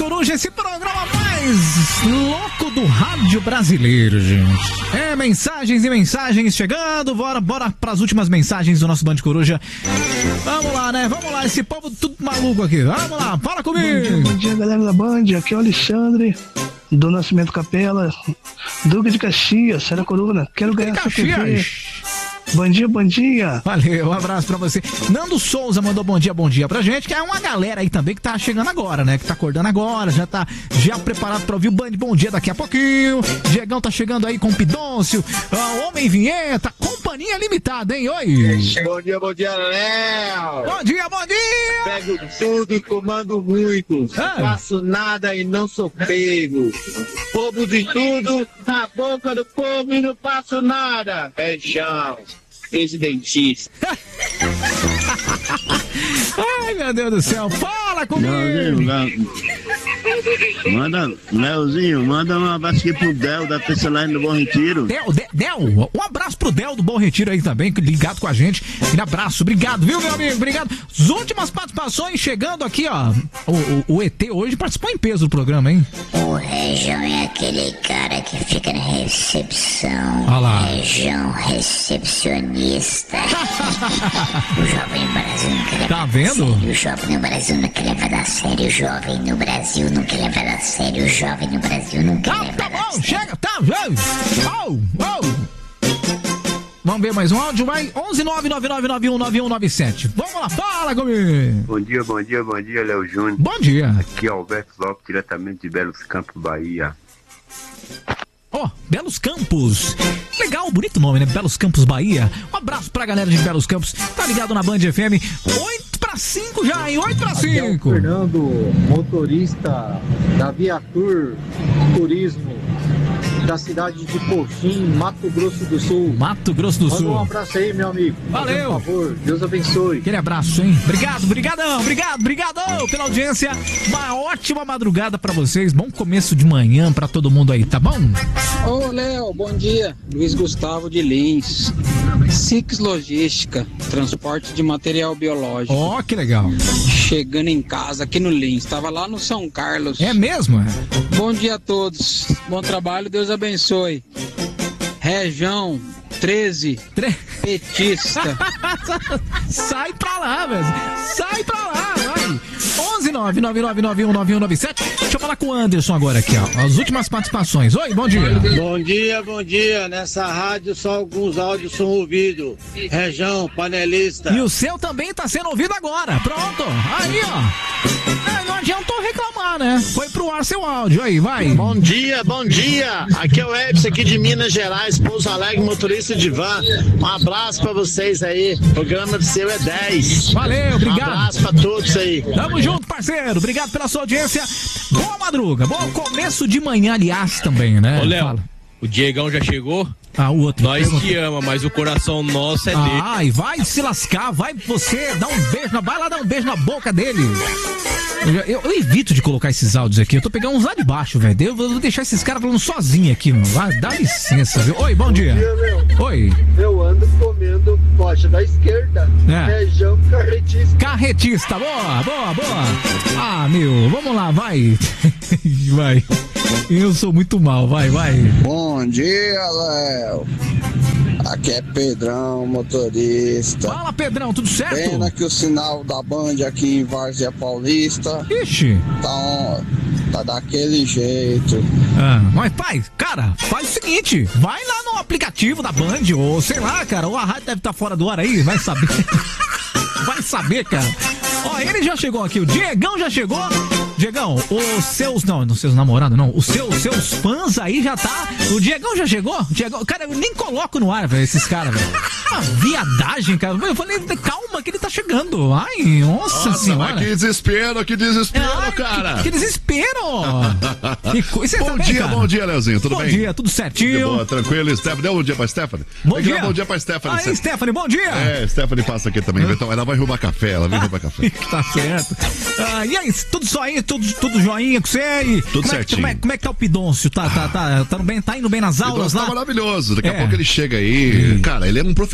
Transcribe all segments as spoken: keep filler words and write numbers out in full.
Coruja, esse programa mais louco do rádio brasileiro, gente. É, mensagens e mensagens chegando. Bora, bora pras últimas mensagens do nosso Band Coruja. Vamos lá, né? Vamos lá, esse povo tudo maluco aqui. Vamos lá, fala comigo. Bom dia, bom dia, galera da Band. Aqui é o Alexandre, do Nascimento Capela, Duque de Caxias, Sara Corona. Quero ganhar essa T V. Bom dia, bom dia. Valeu, um abraço pra você. Nando Souza mandou bom dia, bom dia pra gente, que é uma galera aí também que tá chegando agora, né? Que tá acordando agora, já tá já preparado pra ouvir o Band Bom Dia daqui a pouquinho. Diegão tá chegando aí com o Pidôncio, uh, Homem Vinheta, Companhia Limitada, hein? Oi. Bom dia, bom dia, Léo. Bom dia, bom dia. Pego tudo e comando muito. Ah. Faço nada e não sou pego. Povo de tudo, na boca do povo e não faço nada. Beijão. Ex-dentista. Ai, meu Deus do céu, fala comigo. Leozinho, manda, Leozinho, manda um abraço aqui pro Del, da Terceira do Bom Retiro. Del, Del, Del, um abraço pro Del do Bom Retiro aí também, ligado com a gente. Um abraço, obrigado, viu, meu amigo? Obrigado. As últimas participações chegando aqui, ó. O, o, o E T hoje participou em peso do programa, hein? O Região é aquele cara que fica na recepção. Olha lá. Região recepcionista. O jovem Brasil não quer levar Tá vendo? a sério. O jovem no Brasil não quer levar a sério. O jovem no Brasil não quer levar a sério. O jovem no Brasil não quer Tá, levar tá a bom, sério. chega, tá, vem. Oh, oh. Vamos ver mais um áudio, vai. onze nove nove nove nove um nove um nove sete. Vamos lá, fala comigo. Bom dia, bom dia, bom dia, Léo Júnior. Bom dia. Aqui é Alberto Lopes, diretamente de Belos Campos, Bahia. Ó, oh, Belos Campos. Legal, bonito nome, né? Belos Campos, Bahia. Um abraço pra galera de Belos Campos. Tá ligado na Band F M. oito pra cinco já, hein? oito pra cinco. É Fernando, motorista da Viatur Turismo da cidade de Coxim, Mato Grosso do Sul. Mato Grosso do Manda Sul. um abraço aí, meu amigo. Valeu. Por favor, Deus abençoe. Aquele abraço, hein? Obrigado, brigadão, obrigado, brigadão pela audiência. Uma ótima madrugada pra vocês. Bom começo de manhã pra todo mundo aí, tá bom? Ô, Léo, bom dia. Luiz Gustavo de Lins. Six Logística, transporte de material biológico. Ó, oh, que legal. Chegando em casa aqui no Lins. Tava lá no São Carlos. É mesmo? É? Bom dia a todos. Bom trabalho, Deus abençoe. Região treze, Tre... petista. Sai pra lá, velho. Sai pra lá, vai. onze nove nove nove nove um nove um nove sete. Deixa eu falar com o Anderson agora aqui, ó. As últimas participações. Oi, bom dia. Bom dia, bom dia. Nessa rádio só alguns áudios são ouvidos. Região, panelista. E o seu também tá sendo ouvido agora. Pronto. Aí, ó. É, não adiantou reclamar, né? Foi pro ar seu áudio. Aí, vai. Bom dia, bom dia. Aqui é o Edson aqui de Minas Gerais, Pouso Alegre, motorista de van. Um abraço pra vocês aí. O programa do seu é dez. Valeu, obrigado. Um abraço pra todos aí. Tamo junto, parceiro. Obrigado pela sua audiência. Boa madruga. Bom começo de manhã, aliás, também, né? Ô, Léo, Fala. o Diegão já chegou? Ah, o outro. Nós te ama, mas o coração nosso é dele. Ai, vai se lascar, vai você dar um beijo, na, vai lá dar um beijo na boca dele. Eu, eu, eu evito de colocar esses áudios aqui, eu tô pegando uns lá de baixo, velho. Eu vou deixar esses caras falando sozinho aqui, mano. Vai, dá licença, viu? Oi, bom dia. Bom dia, meu. Oi. Eu ando comendo coxa da esquerda. É. Região carretista. Carretista, boa, boa, boa. Ah, meu, vamos lá, vai. Vai. Eu sou muito mal, vai, vai. Bom dia, Léo. Aqui é Pedrão, motorista. Fala, Pedrão, tudo certo? Pena que o sinal da Band aqui em Várzea Paulista Ixi. tá, tá daquele jeito. Ah, mas pai, cara, faz o seguinte, vai lá no aplicativo da Band, ou sei lá, cara, ou a rádio deve estar fora do ar aí, vai saber. Vai saber, cara. Ó, ele já chegou aqui, o Diegão já chegou. Diegão, os seus, não, os seus namorados não, os seus, seus fãs aí já tá. O Diegão já chegou? Diegão, cara, eu nem coloco no ar, velho, esses caras, velho. Uma viadagem, cara. Eu falei, calma que ele tá chegando. Ai, nossa, nossa senhora. Que desespero, que desespero, Ai, cara. Que, que desespero. Que coisa. Bom também, dia, cara? bom dia, Leozinho, tudo bom bem? Bom dia, tudo certinho. Boa, tranquilo, Stephanie. Deu um bom dia pra Stephanie. Bom dia. Bom dia pra Stephanie. Aí, Stephanie, bom dia. É, Stephanie passa aqui também. Então, ela vai roubar café, ela vem roubar café. Tá certo. Ah, e aí, tudo joinha, tudo, tudo joinha com você? E tudo como certinho. É, como, é, como é que tá o Pidôncio? Tá, tá, tá, tá, bem, tá indo bem nas aulas lá? Tá maravilhoso. Daqui é. a pouco ele chega aí. E... Cara, ele é um professor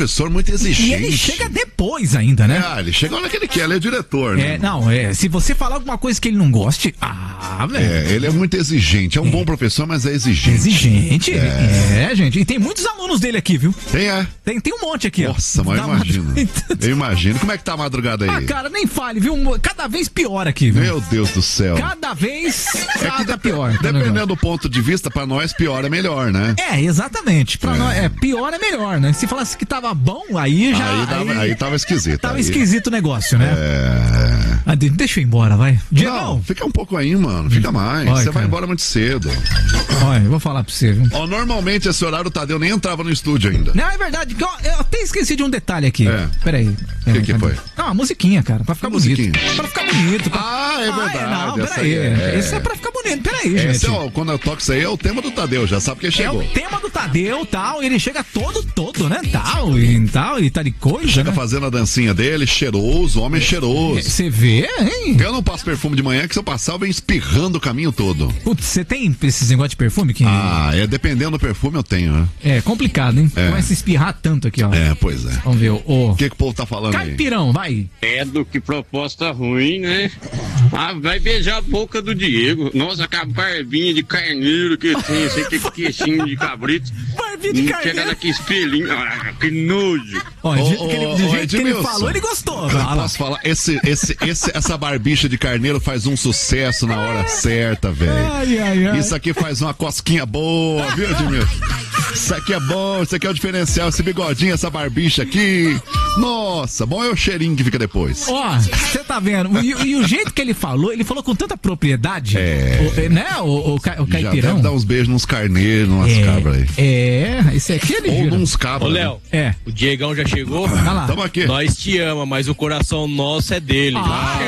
professor muito exigente. E ele chega depois ainda, né? É, ele chega na hora que ele quer, ele é diretor, né? É, não, é, se você falar alguma coisa que ele não goste, ah, velho. É, ele é muito exigente, é um é. bom professor, mas é exigente. Exigente, é. é, gente. E tem muitos alunos dele aqui, viu? Tem, é? Tem, tem um monte aqui, ó. Nossa, mas eu imagino. Eu imagino. Como é que tá a madrugada aí? Ah, cara, nem fale, viu? Cada vez pior aqui, viu? Meu Deus do céu. Cada vez é que tá pior. Dependendo do ponto de vista, pra nós, pior é melhor, né? É, exatamente. Pra é. nós, é, pior é melhor, né? Se falasse que tava bom, aí já... Aí, dava, aí, aí tava esquisito. Tava aí. esquisito o negócio, né? É... Ah, deixa eu ir embora, vai. Diego. Não, fica um pouco aí, mano. Fica mais. Olha, você cara. vai embora muito cedo. Olha, eu vou falar pra você, viu? Ó, normalmente esse horário o Tadeu nem entrava no estúdio ainda. Não, é verdade. Eu, eu até esqueci de um detalhe aqui. É. Peraí. O que, que foi? Não, uma musiquinha, cara. Pra ficar bonito. Musiquinha. Pra ficar bonito. Pra... Ah, é verdade. Ah, não, peraí. É... Esse é pra ficar bonito. Peraí, gente. Esse é, ó, quando eu toco isso aí, é o tema do Tadeu. Já sabe que chegou. É o tema do Tadeu, tal. Ele chega todo, todo, né? Tal, e tal, e tá de coisa. Chega né? fazendo a dancinha dele, cheiroso, homem cheiroso. Você vê, hein? Eu não passo perfume de manhã, que se eu passar, eu venho espirrando o caminho todo. Putz, você tem esses negócios de perfume? Que... Ah, é dependendo do perfume eu tenho, né? É complicado, hein? É. Começa a espirrar tanto aqui, ó. É, pois é. Vamos ver, o... O que, que o povo tá falando Caipirão, aí? vai. É do que proposta ruim, né? Ah, vai beijar a boca do Diego. Nossa, com a barbinha de carneiro que tem, esse aqui que queixinho de cabrito. Barbinha de carneiro. Chega naquele espelhinho, ah, que nojo. Ó, do jeito que ele, do jeito que ele falou, ele gostou. Posso falar? Esse, esse, esse, essa barbicha de carneiro faz um sucesso na hora certa, velho. Isso aqui faz uma cosquinha boa, viu, Edmilson? Isso aqui é bom, isso aqui é o diferencial, esse bigodinho, essa barbicha aqui. Nossa, bom é o cheirinho que fica depois. Ó, você tá vendo? E, e o jeito que ele falou, ele falou com tanta propriedade. É. O, né, o, o, o Caipirão? Já deve dar uns beijos nos carneiros, numas é, cabras aí. É, esse aqui ele Ou gira. nos cabras. Ô, Léo, é. o Diegão já chegou? Olha lá. Tamo aqui. Nós te ama, mas o coração nosso é dele. Ah,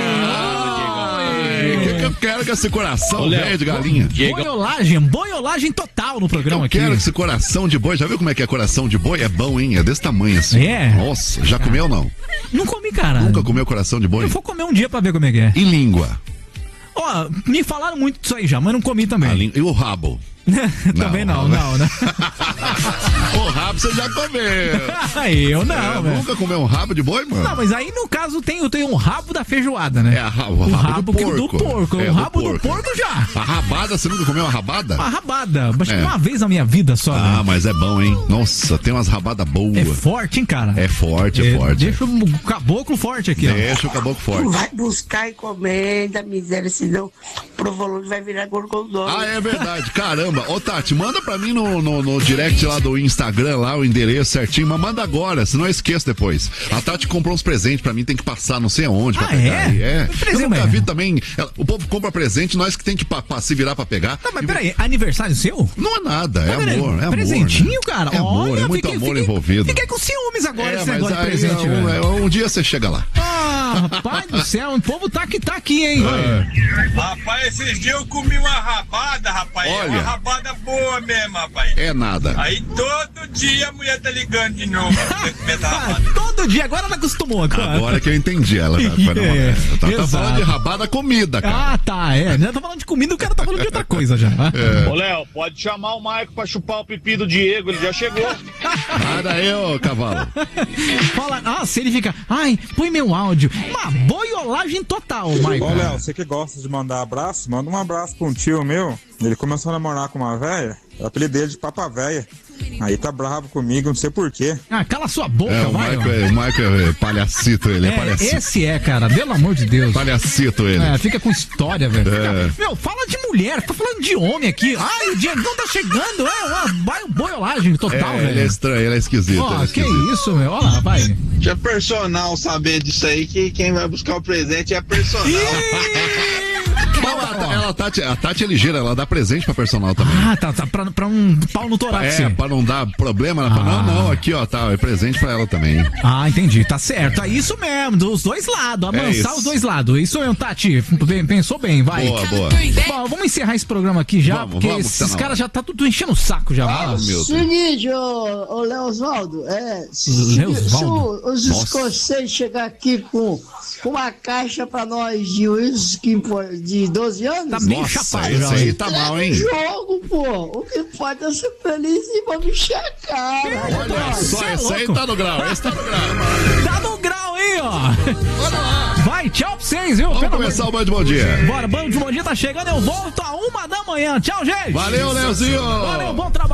o que, que eu quero com esse coração velho de galinha? Boiolagem, boiolagem total no programa eu aqui. Eu quero esse coração de boi. Já viu como é que é coração de boi? É bom, hein? É desse tamanho assim. É? Nossa, já comeu ou não? Não comi, caralho. Nunca comeu coração de boi? Eu vou comer um dia pra ver como é que é. E língua? Ó, me falaram muito disso aí já, mas não comi também. Língua... E o rabo? Também não, não, não. não. O rabo você já comeu. Eu não, é, nunca comeu um rabo de boi, mano? Não, mas aí no caso tem, tem um rabo da feijoada, né? É, a, o, o rabo, rabo do porco. Do porco. É, o rabo do porco. do porco já. A rabada, você nunca comeu uma rabada? Uma rabada, acho que é. uma vez na minha vida só. Ah, né? mas é bom, hein? Nossa, tem umas rabadas boas. É forte, hein, cara? É forte, é, é forte. Deixa o caboclo forte aqui, deixa ó. Deixa o caboclo forte. Vai buscar encomenda, miséria, senão o provolone vai virar gorgonzola. Ah, é verdade. Caramba. Ô, Tati, manda pra mim no, no, no direct lá do Instagram, lá o endereço certinho, mas manda agora, senão eu esqueço depois. A Tati comprou uns presentes pra mim, tem que passar não sei aonde pra ah, pegar. É? Aí. É. Eu nunca vi também. Ela, o povo compra presente, nós que tem que pa, pa, se virar pra pegar. Não, mas peraí, aniversário seu? Não é nada, é não, amor. É presentinho, amor, né? cara. É amor, Olha, é muito fiquei, amor fiquei, envolvido. Fiquei com ciúmes agora é, esse negócio de presente. Um, é, um dia você chega lá. Ah, rapaz do céu, o povo tá aqui, tá aqui, hein? É. Rapaz, esses dias eu comi uma rabada, rapaz. Olha, uma rabada boa mesmo, rapaz. É nada. Aí todo dia a mulher tá ligando de novo. Todo dia, agora ela acostumou, cara. Agora que eu entendi ela. Tá, é, tá, tá falando de rabada comida, cara. Ah, tá, é. Já tá falando de comida, o cara tá falando de outra coisa já. É. Ô, Léo, pode chamar o Maico pra chupar o pipi do Diego, ele já chegou. Nada aí, ô cavalo. Fala, nossa, ele fica, ai, põe meu áudio. Uma boiolagem total, Maico. Ô, Léo, você que gosta de mandar abraço, manda um abraço pra um tio meu. Ele começou a namorar com uma velha, o apelido dele de Papa Véia. Aí tá bravo comigo, não sei porquê. Ah, cala sua boca, é, o vai. Michael é, o Michael é palhacito, ele é, é palhacito. Esse é, cara, pelo amor de Deus. Palhacito ele. É, fica com história, velho. É. Fica, meu, fala de mulher, tá falando de homem aqui. Ai, o Diegão tá chegando, é uma boiolagem total, é, velho. Ele é estranho, ele é esquisito. Ó, é que esquisito. isso, meu, olha lá, vai. Deixa personal saber disso aí, que quem vai buscar o presente é personal. Ela, ela, a, Tati, a Tati é ligeira, ela dá presente pra personal também. Ah, tá, tá pra, pra um pau no torácico. É, pra não dar problema. Ela fala, ah. não, não, aqui ó, tá, é presente pra ela também. Ah, entendi, tá certo. É isso mesmo, dos dois lados, amansar é os dois lados. Isso mesmo, Tati, pensou bem, vai. Boa, boa. Bom, vamos encerrar esse programa aqui já, vamos, porque vamos, esses caras já tá tudo enchendo o saco já. Ah, meu Seguinte, ô, ô Léo Osvaldo, é, se, se os escoceses chegar aqui com, com uma caixa pra nós de uísque de doze anos... Tá meio Nossa, chapado. esse já, aí hein? tá mal, hein? Jogo, pô. O que pode é ser feliz e vamos encher a cara. Olha só, é esse aí louco. tá no grau, esse tá no grau, mano. Tá no grau aí, ó. Vai, tchau pra vocês, viu? Vamos Pelo começar amor- o Band Bom Dia. Bora, Band Bom Dia tá chegando, eu volto a uma da manhã. Tchau, gente. Valeu, Leozinho. Valeu, bom trabalho.